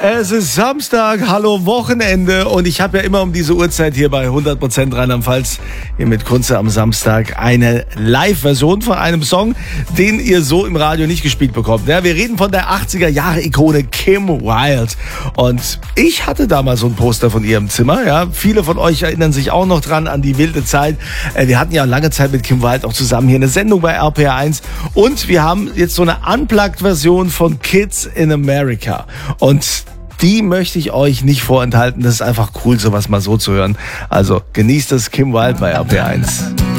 Es ist Samstag, hallo Wochenende und ich habe ja immer um diese Uhrzeit hier bei 100% Rheinland-Pfalz hier mit Kunze am Samstag eine Live-Version von einem Song, den ihr so im Radio nicht gespielt bekommt. Ja, wir reden von der 80er-Jahre-Ikone Kim Wilde und ich hatte damals so ein Poster von ihr im Zimmer. Ja, viele von euch erinnern sich auch noch dran an die wilde Zeit. Wir hatten ja lange Zeit mit Kim Wilde auch zusammen hier eine Sendung bei RPR1 und wir haben jetzt so eine Unplugged-Version von Kids in America und die möchte ich euch nicht vorenthalten. Das ist einfach cool, sowas mal so zu hören. Also genießt es, Kim Wilde bei RPR1.